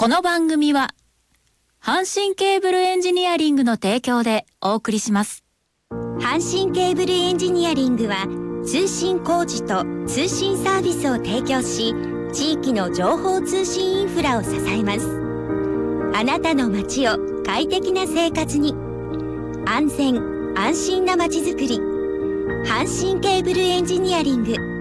この番組は阪神ケーブルエンジニアリングの提供でお送りします。 阪神ケーブルエンジニアリングは通信工事と通信サービスを提供し、地域の情報通信インフラを支えます。あなたの街を快適な生活に、安全・安心な街づくり、阪神ケーブルエンジニアリング。